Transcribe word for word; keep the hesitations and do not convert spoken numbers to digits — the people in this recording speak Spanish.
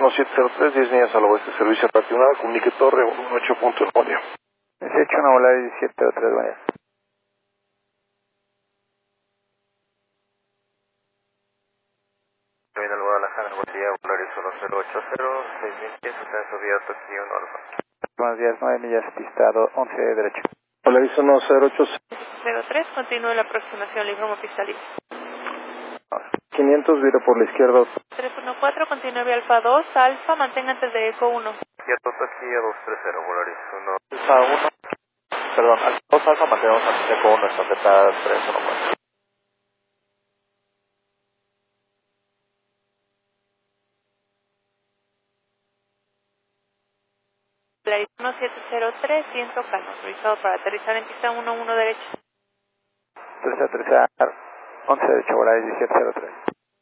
siete cero tres, diez millas al oeste, servicio reactivado, comunique torre ocho punto uno, buen día. dieciocho uno, Volaris diecisiete cero tres, buen día. Terminal Guadalajara, buen día, Volaris uno cero ocho cero, seis mil pies, ascenso vía Tokio uno Alfa. Buenos días, nueve millas, pista once derecho. Volaris uno cero ocho cero tres, continúe la aproximación, le informo pista libre. quinientos, viro por la izquierda. tres uno cuatro, continúe vía Alfa dos, Alfa, mantenga antes de Eco uno. Cierto, Tokio dos tres cero, Volaris uno. Alfa uno, perdón, Alfa dos Alfa, mantenemos antes de Eco uno, esta Z tres uno cuatro. Volaris uno siete cero tres, ciento K, autorizado para aterrizar en pista uno uno derecho. Entonces aterrizar once derecho, Volaris diecisiete cero tres.